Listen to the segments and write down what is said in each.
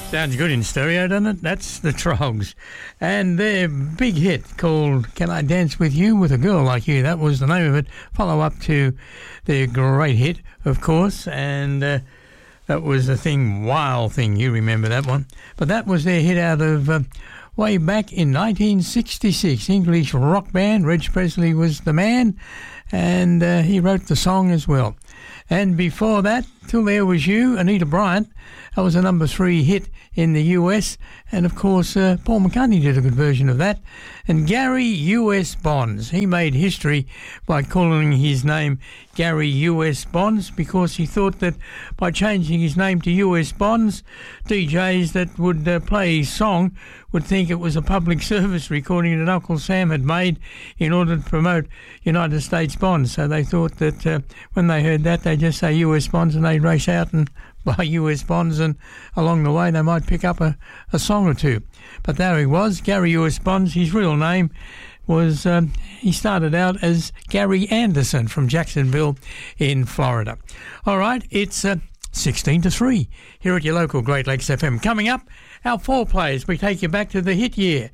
Sounds good in stereo, doesn't it? That's the Troggs. And their big hit called Can I Dance With You With a Girl Like You? That was the name of it. Follow up to their great hit, of course. And that was the thing, Wild Thing. You remember that one. But that was their hit out of way back in 1966. English rock band. Reg Presley was the man. And he wrote the song as well. And before that, Till There Was You, Anita Bryant. That was a number 3 hit in the US. And, of course, Paul McCartney did a good version of that. And Gary U.S. Bonds. He made history by calling his name Gary U.S. Bonds because he thought that by changing his name to U.S. Bonds, DJs that would play his song would think it was a public service recording that Uncle Sam had made in order to promote United States bonds. So they thought that when they heard that, they'd just say U.S. bonds and they'd race out and buy US bonds, and along the way they might pick up a song or two. But there he was, Gary US Bonds. His real name was, he started out as Gary Anderson from Jacksonville in Florida. All right, it's 16-3 here at your local Great Lakes FM. Coming up, our 4 players. We take you back to the hit year,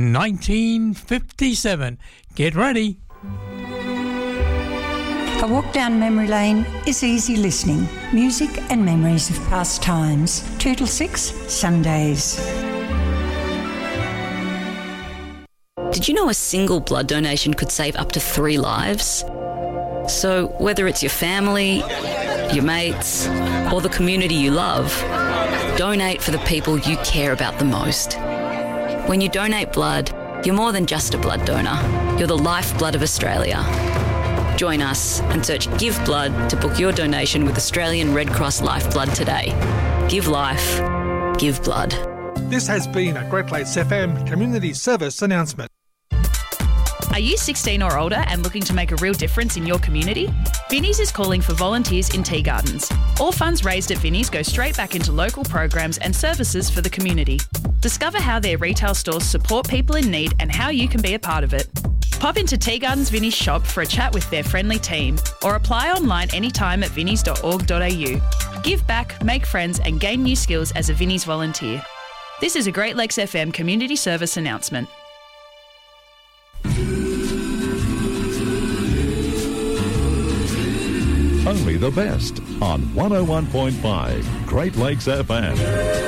1957. Get ready. A walk down memory lane is easy listening. Music and memories of past times. 2 till 6, Sundays. Did you know a single blood donation could save up to 3 lives? So whether it's your family, your mates, or the community you love, donate for the people you care about the most. When you donate blood, you're more than just a blood donor. You're the lifeblood of Australia. Join us and search Give Blood to book your donation with Australian Red Cross Lifeblood today. Give life, give blood. This has been a Great Lakes FM community service announcement. Are you 16 or older and looking to make a real difference in your community? Vinnie's is calling for volunteers in tea gardens. All funds raised at Vinnie's go straight back into local programs and services for the community. Discover how their retail stores support people in need and how you can be a part of it. Pop into Tea Gardens Vinnie's shop for a chat with their friendly team, or apply online anytime at vinnies.org.au. Give back, make friends and gain new skills as a Vinnie's volunteer. This is a Great Lakes FM community service announcement. Only the best on 101.5 Great Lakes FM.